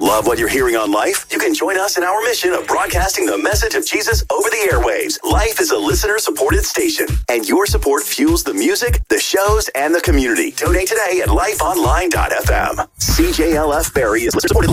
Love what you're hearing on Life? You can join us in our mission of broadcasting the message of Jesus over the airwaves. Life is a listener-supported station, and your support fuels the music, the shows, and the community. Donate today at lifeonline.fm. CJLF Barrie is listener-supported.